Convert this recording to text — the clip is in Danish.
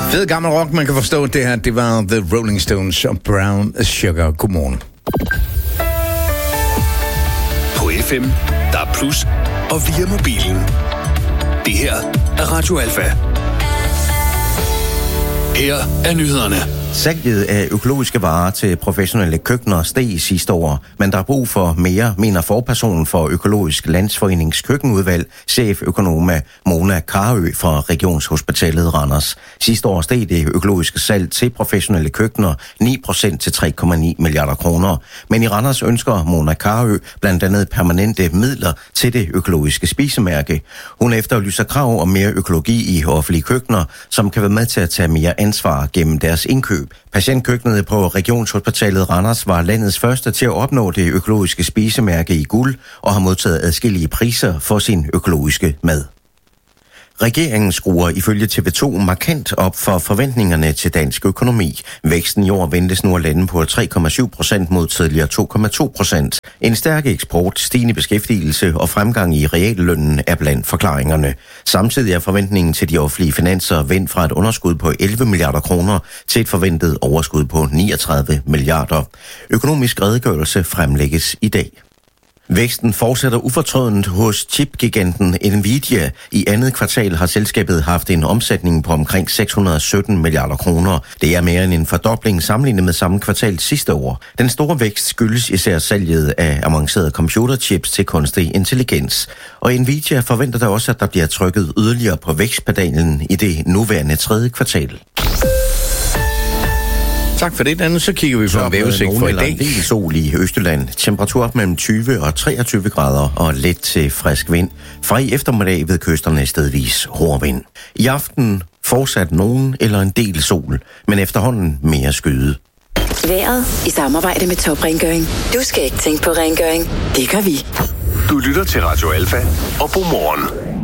Fed gammel rock, man kan forstå det her. Det var The Rolling Stones og Brown Sugar. Godmorgen. På FM, der er plus og via mobilen. Det her er Radio Alfa. Her er nyhederne. Salget af økologiske varer til professionelle køkkener steg sidste år, men der er brug for mere, mener forpersonen for Økologisk Landsforenings køkkenudvalg, cheføkonom Mona Karø fra Regionshospitalet Randers. Sidste år steg det økologiske salg til professionelle køkkener 9% til 3,9 milliarder kroner. Men i Randers ønsker Mona Karø blandt andet permanente midler til det økologiske spisemærke. Hun efterlyser krav om mere økologi i offentlige køkkener, som kan være med til at tage mere ansvar gennem deres indkøb. Patientkøkkenet på Regionshospitalet Randers var landets første til at opnå det økologiske spisemærke i guld og har modtaget adskillige priser for sin økologiske mad. Regeringen skruer ifølge TV2 markant op for forventningerne til dansk økonomi. Væksten i år ventes nu at lande på 3,7% mod tidligere 2,2%. En stærk eksport, stigende beskæftigelse og fremgang i reallønnen er blandt forklaringerne. Samtidig er forventningen til de offentlige finanser vendt fra et underskud på 11 milliarder kroner til et forventet overskud på 39 milliarder. Økonomisk redegørelse fremlægges i dag. Væksten fortsætter ufortrødent hos chipgiganten Nvidia. I andet kvartal har selskabet haft en omsætning på omkring 617 milliarder kroner. Det er mere end en fordobling sammenlignet med samme kvartal sidste år. Den store vækst skyldes især salget af avancerede computerchips til kunstig intelligens. Og Nvidia forventer da også, at der bliver trykket yderligere på vækstpedalen i det nuværende tredje kvartal. Tak for det, Dan. Så kigger vi på en vejrudsigt for i dag. En del sol i Østjylland. Temperatur op mellem 20 og 23 grader og let til frisk vind. Fra i eftermiddag ved kysterne stedvis hård vind. I aften fortsat nogen eller en del sol, men efterhånden mere skyde. Vejret i samarbejde med Top Rengøring. Du skal ikke tænke på rengøring. Det gør vi. Du lytter til Radio Alfa og Godmorgen.